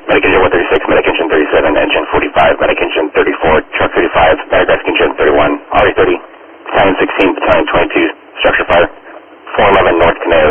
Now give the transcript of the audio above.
Medic engine 136, medic engine 37, engine 45, medic engine 34, truck 35, paragraphic engine 31, RA 30, battalion 16, battalion 22, structure fire, 411 North Canal.